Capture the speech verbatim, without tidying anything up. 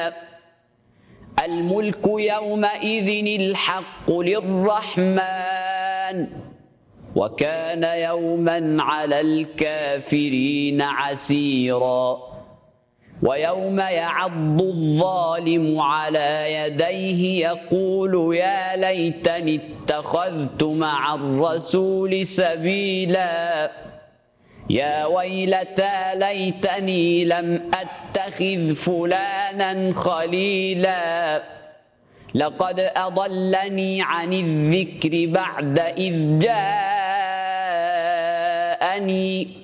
الملك يومئذ الحق للرحمن وكان يوما على الكافرين عسيرا ويوم يعض الظالم على يديه يقول يا ليتني اتخذت مع الرسول سبيلا يا ويلتى ليتني لم أتخذ فلانا خليلا لقد أضلني عن الذكر بعد إذ جاءني